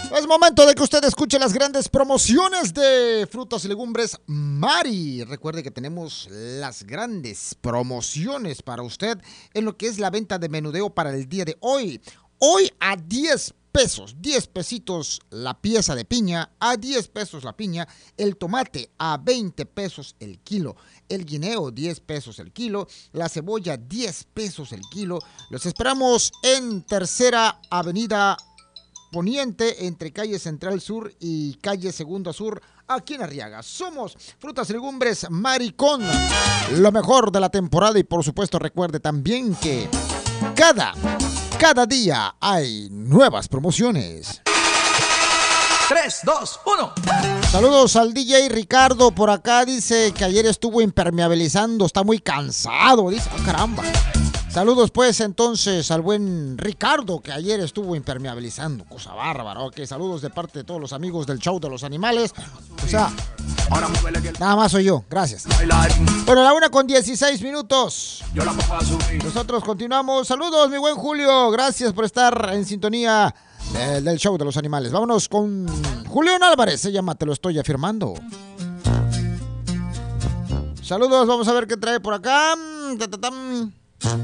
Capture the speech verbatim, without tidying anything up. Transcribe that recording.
Es momento de que usted escuche las grandes promociones de frutas y legumbres Mari. Recuerde que tenemos las grandes promociones para usted en lo que es la venta de menudeo para el día de hoy. Hoy a diez pesos, diez pesitos la pieza de piña, a diez pesos la piña, el tomate a veinte pesos el kilo, el guineo diez pesos el kilo, la cebolla diez pesos el kilo. Los esperamos en Tercera Avenida Poniente, entre calle Central Sur y calle Segunda Sur, aquí en Arriaga. Somos Frutas y Legumbres Maricón, lo mejor de la temporada. Y por supuesto recuerde también que cada, cada día hay nuevas promociones. tres, dos, uno. Saludos al D J Ricardo por acá. Dice que ayer estuvo impermeabilizando, está muy cansado. Dice, oh, caramba. Saludos pues entonces al buen Ricardo, que ayer estuvo impermeabilizando. Cosa bárbara, ok. Saludos de parte de todos los amigos del show de los animales. O sea, nada más soy yo, gracias. Bueno, la una con dieciséis minutos. Nosotros continuamos. Saludos, mi buen Julio. Gracias por estar en sintonía del, del show de los animales. Vámonos con Julián Álvarez. Se llama Te lo estoy afirmando. Saludos, vamos a ver qué trae por acá. Ta, ta, tam.